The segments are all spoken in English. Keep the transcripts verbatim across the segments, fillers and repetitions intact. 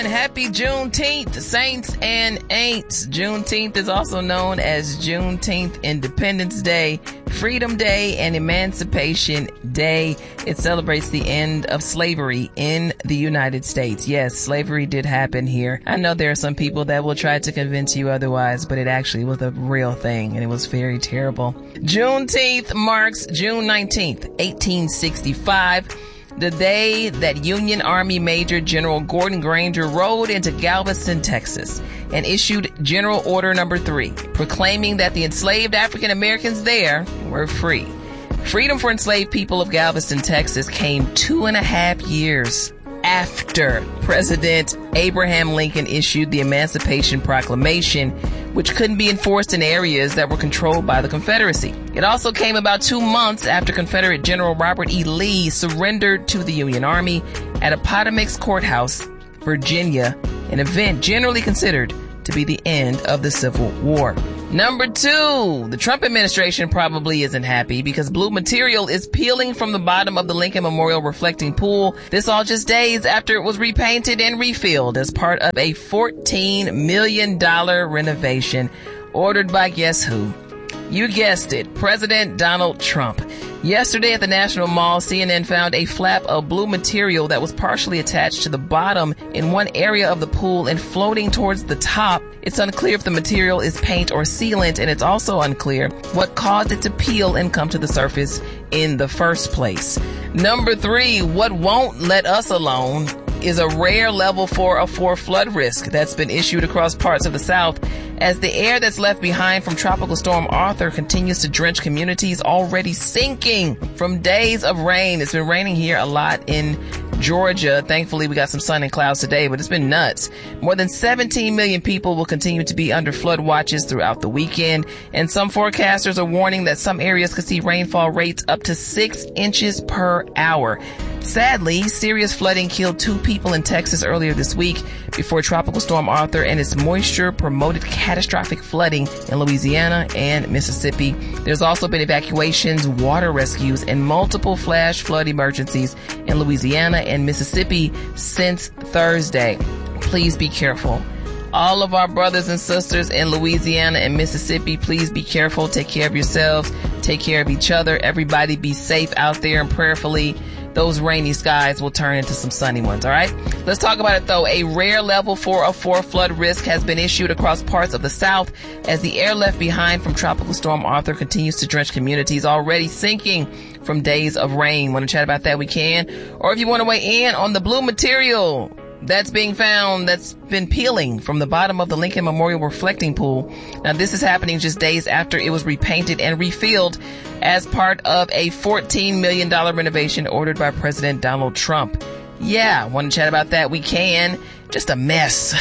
Happy Juneteenth, Saints and Ain'ts. Juneteenth is also known as Juneteenth Independence Day, Freedom Day, and Emancipation Day. It celebrates the end of slavery in the United States. Yes, slavery did happen here. I know there are some people that will try to convince you otherwise, but it actually was a real thing, and it was very terrible. Juneteenth marks June nineteenth, eighteen sixty-five. The day that Union Army Major General Gordon Granger rode into Galveston, Texas, and issued General Order Number Three, proclaiming that the enslaved African Americans there were free. Freedom for enslaved people of Galveston, Texas came two and a half years after President Abraham Lincoln issued the Emancipation Proclamation, which couldn't be enforced in areas that were controlled by the Confederacy. It also came about two months after Confederate General Robert E. Lee surrendered to the Union Army at Appomattox Courthouse, Virginia, an event generally considered to be the end of the Civil War. Number two, the Trump administration probably isn't happy because blue material is peeling from the bottom of the Lincoln Memorial reflecting pool. This all just days after it was repainted and refilled as part of a fourteen million dollars renovation ordered by guess who? You guessed it, President Donald Trump. Yesterday at the National Mall, C N N found a flap of blue material that was partially attached to the bottom in one area of the pool and floating towards the top. It's unclear if the material is paint or sealant, and it's also unclear what caused it to peel and come to the surface in the first place. Number three, what won't let us alone is a rare level four of four flood risk that's been issued across parts of the South as the air that's left behind from Tropical Storm Arthur continues to drench communities already sinking from days of rain. It's been raining here a lot in Georgia. Thankfully, we got some sun and clouds today, but it's been nuts. More than seventeen million people will continue to be under flood watches throughout the weekend, and some forecasters are warning that some areas could see rainfall rates up to six inches per hour. Sadly, serious flooding killed two people in Texas earlier this week before Tropical Storm Arthur and its moisture promoted catastrophic flooding in Louisiana and Mississippi. There's also been evacuations, water rescues, and multiple flash flood emergencies in Louisiana and Mississippi since Thursday. Please be careful. All of our brothers and sisters in Louisiana and Mississippi, please be careful. Take care of yourselves. Take care of each other. Everybody be safe out there, and prayerfully those rainy skies will turn into some sunny ones, all right? Let's talk about it, though. A rare level four of four flood risk has been issued across parts of the South as the air left behind from Tropical Storm Arthur continues to drench communities already sinking from days of rain. Want to chat about that? We can. Or if you want to weigh in on the blue material that's being found that's been peeling from the bottom of the Lincoln Memorial reflecting pool. Now, this is happening just days after it was repainted and refilled as part of a fourteen million dollars renovation ordered by President Donald Trump. Yeah, want to chat about that? We can. Just a mess.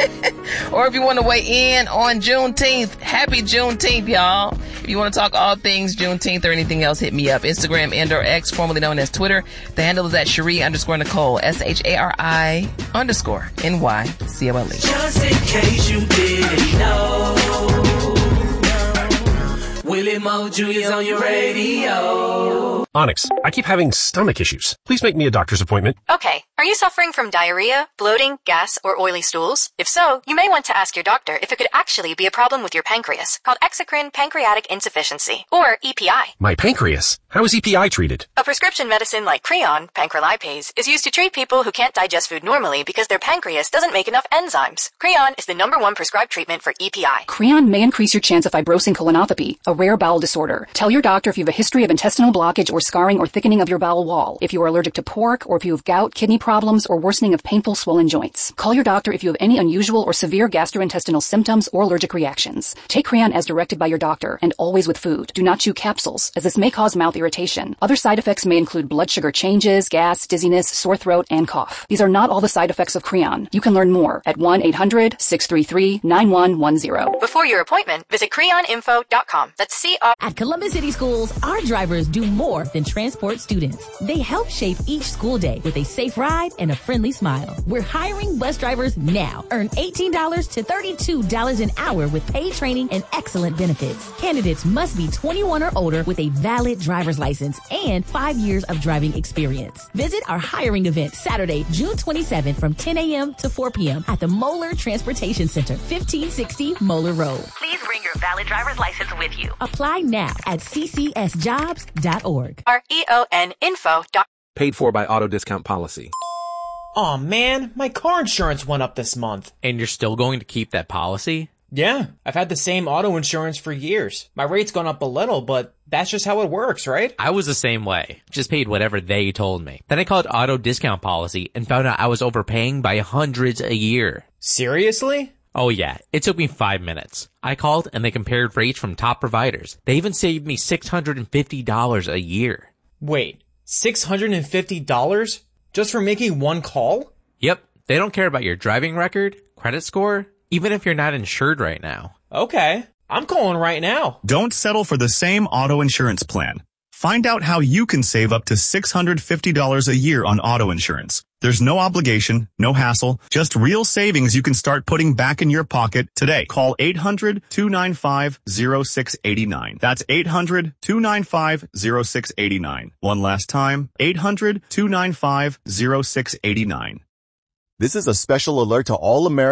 Or if you want to weigh in on Juneteenth, happy Juneteenth, y'all. If you want to talk all things Juneteenth or anything else, hit me up. Instagram and or X, formerly known as Twitter. The handle is at Cherie underscore Nicole, S H A R I underscore N Y C O L E. Just in case you didn't know, Willie Mo Junior's on your radio. Onyx, I keep having stomach issues. Please make me a doctor's appointment. Okay. Are you suffering from diarrhea, bloating, gas, or oily stools? If so, you may want to ask your doctor if it could actually be a problem with your pancreas, called exocrine pancreatic insufficiency, or E P I. My pancreas? How is E P I treated? A prescription medicine like Creon, pancrelipase, is used to treat people who can't digest food normally because their pancreas doesn't make enough enzymes. Creon is the number one prescribed treatment for E P I. Creon may increase your chance of fibrosing colonopathy, a rare bowel disorder. Tell your doctor if you have a history of intestinal blockage or scarring or thickening of your bowel wall, if you are allergic to pork, or if you have gout, kidney problems, or worsening of painful swollen joints. Call your doctor if you have any unusual or severe gastrointestinal symptoms or allergic reactions. Take Creon as directed by your doctor, and always with food. Do not chew capsules, as this may cause mouth irritation. Other side effects may include blood sugar changes, gas, dizziness, sore throat, and cough. These are not all the side effects of Creon. You can learn more at one eight hundred six three three nine one one zero. Before your appointment, visit creon info dot com. That's That's C R. At Columbus City Schools, our drivers do more than transport students. They help shape each school day with a safe ride and a friendly smile. We're hiring bus drivers now. Earn eighteen dollars to thirty-two dollars an hour with paid training and excellent benefits. Candidates must be twenty-one or older with a valid driver's license and five years of driving experience. Visit our hiring event Saturday, June twenty-seventh from ten a.m. to four p.m. at the Moeller Transportation Center, fifteen sixty Moeller Road. Please bring your valid driver's license with you. Apply now at c c s jobs dot org. R E O N info. Paid for by Auto Discount Policy. Aw, man, my car insurance went up this month. And you're still going to keep that policy? Yeah, I've had the same auto insurance for years. My rate's gone up a little, but that's just how it works, right? I was the same way. Just paid whatever they told me. Then I called Auto Discount Policy and found out I was overpaying by hundreds a year. Seriously? Oh yeah, it took me five minutes. I called and they compared rates from top providers. They even saved me six hundred fifty dollars a year. Wait, six hundred fifty dollars? Just for making one call? Yep, they don't care about your driving record, credit score, even if you're not insured right now. Okay, I'm calling right now. Don't settle for the same auto insurance plan. Find out how you can save up to six hundred fifty dollars a year on auto insurance. There's no obligation, no hassle, just real savings you can start putting back in your pocket today. Call eight hundred, two nine five, zero six eight nine. That's eight hundred, two nine five, zero six eight nine. One last time, eight hundred, two nine five, zero six eight nine. This is a special alert to all Americans.